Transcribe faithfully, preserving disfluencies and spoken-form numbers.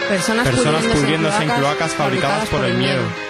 Personas, Personas pudriéndose pudriéndose en cloacas fabricadas por el miedo.